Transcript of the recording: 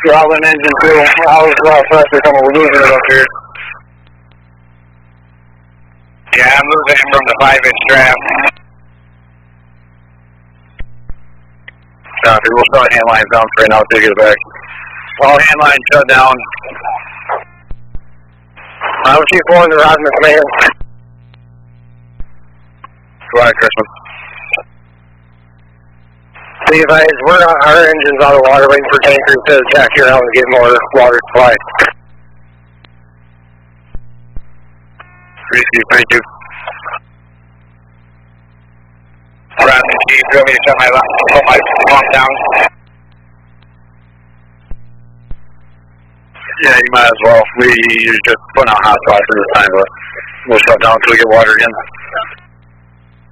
Throttling engine 2. How's pressure coming? We're losing it up here. Yeah, I'm losing it from the 5-inch draft. Copy. We'll start hand lines down for right now. Take it back. All hand lines shut down. I'm Chief 4 in the Rosman Command. Go ahead, Christmas. See you guys, our engine's out of water, waiting for tankers to attack here out and get more water supply. Thank you. Rosman Chief, do you want me to shut my pump down? Yeah, you might as well. We just put out hot spots at this time, but we'll shut down until we get water again.